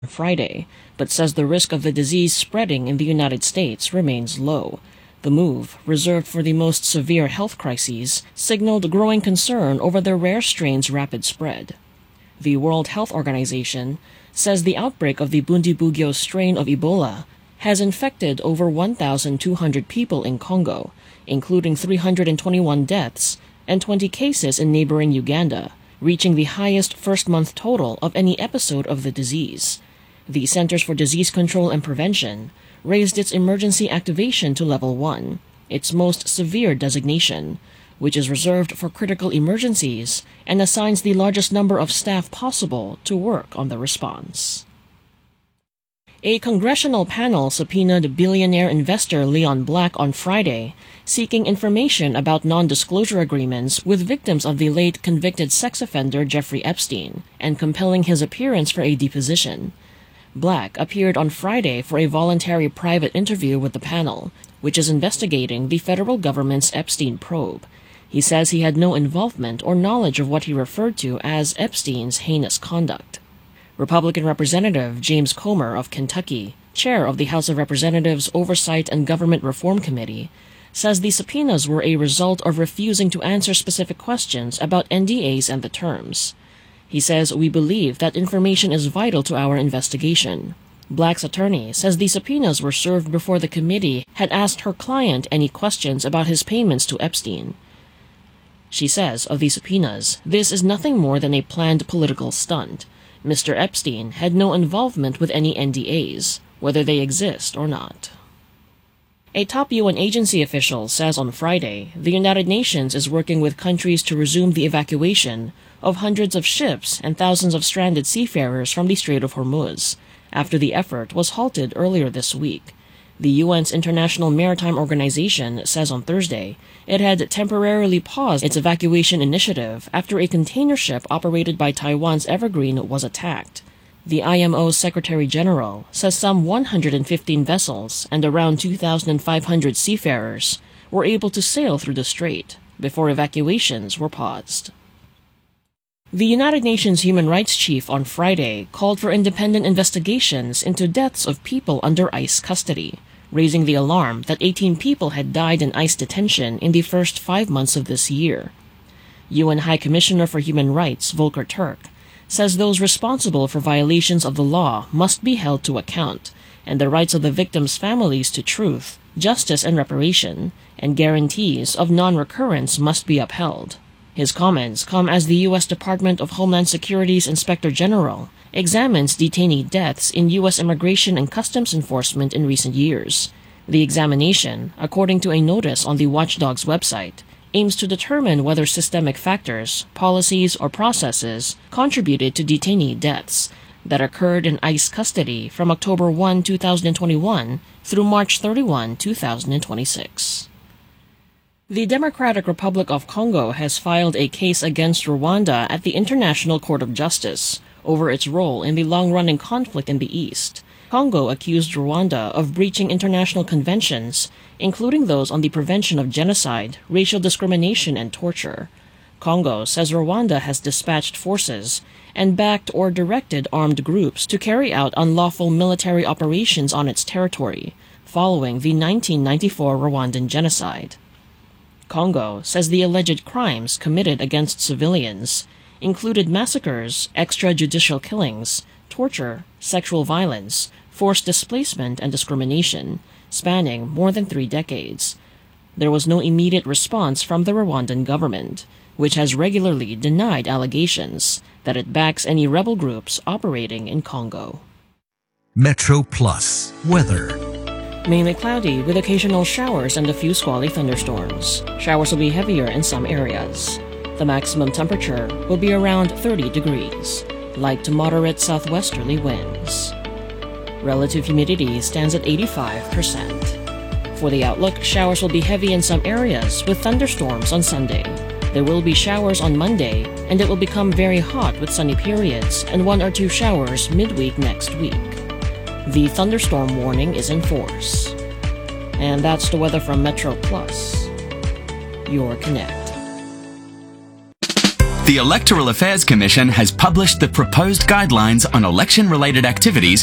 Friday, but says the risk of the disease spreading in the United States remains low. The move, reserved for the most severe health crises, signaled growing concern over the rare strain's rapid spread. The World Health Organization says the outbreak of the Bundibugyo strain of Ebola has infected over 1,200 people in Congo, including 321 deaths and 20 cases in neighboring Uganda, reaching the highest first-month total of any episode of the disease. The Centers for Disease Control and Prevention raised its emergency activation to Level 1, its most severe designation, which is reserved for critical emergencies and assigns the largest number of staff possible to work on the response. A congressional panel subpoenaed billionaire investor Leon Black on Friday, seeking information about non-disclosure agreements with victims of the late convicted sex offender Jeffrey Epstein and compelling his appearance for a deposition. Black appeared on Friday for a voluntary private interview with the panel, which is investigating the federal government's Epstein probe. He says he had no involvement or knowledge of what he referred to as Epstein's heinous conduct. Republican Representative James Comer of Kentucky, chair of the House of Representatives Oversight and Government Reform Committee, says the subpoenas were a result of refusing to answer specific questions about NDAs and the terms. He says, "We believe that information is vital to our investigation." Black's attorney says the subpoenas were served before the committee had asked her client any questions about his payments to Epstein. She says of the subpoenas, "This is nothing more than a planned political stunt. Mr. Epstein had no involvement with any NDAs, whether they exist or not." A top UN agency official says on Friday the United Nations is working with countries to resume the evacuation of hundreds of ships and thousands of stranded seafarers from the Strait of Hormuz, after the effort was halted earlier this week. The UN's International Maritime Organization says on Thursday it had temporarily paused its evacuation initiative after a container ship operated by Taiwan's Evergreen was attacked. The IMO's Secretary General says some 115 vessels and around 2,500 seafarers were able to sail through the strait before evacuations were paused. The United Nations Human Rights Chief on Friday called for independent investigations into deaths of people under ICE custody, raising the alarm that 18 people had died in ICE detention in the first 5 months of this year. UN High Commissioner for Human Rights Volker Turk says those responsible for violations of the law must be held to account, and the rights of the victims' families to truth, justice and reparation, and guarantees of non-recurrence must be upheld. His comments come as the U.S. Department of Homeland Security's Inspector General examines detainee deaths in U.S. Immigration and Customs Enforcement in recent years. The examination, according to a notice on the Watchdog's website, aims to determine whether systemic factors, policies, or processes contributed to detainee deaths that occurred in ICE custody from October 1, 2021 through March 31, 2026. The Democratic Republic of Congo has filed a case against Rwanda at the International Court of Justice over its role in the long-running conflict in the East. Congo accused Rwanda of breaching international conventions, including those on the prevention of genocide, racial discrimination, and torture. Congo says Rwanda has dispatched forces and backed or directed armed groups to carry out unlawful military operations on its territory, following the 1994 Rwandan genocide. Congo says the alleged crimes committed against civilians included massacres, extrajudicial killings, torture, sexual violence, forced displacement, and discrimination, spanning more than 3 decades. There was no immediate response from the Rwandan government, which has regularly denied allegations that it backs any rebel groups operating in Congo. Metro Plus weather. Mainly cloudy with occasional showers and a few squally thunderstorms. Showers will be heavier in some areas. The maximum temperature will be around 30 degrees. Light to moderate southwesterly winds. Relative humidity stands at 85%. For the outlook, showers will be heavy in some areas with thunderstorms on Sunday. There will be showers on Monday, and it will become very hot with sunny periods and 1 or 2 showers midweek next week. The thunderstorm warning is in force. And that's the weather from Metro Plus, your Connect. The Electoral Affairs Commission has published the proposed guidelines on election-related activities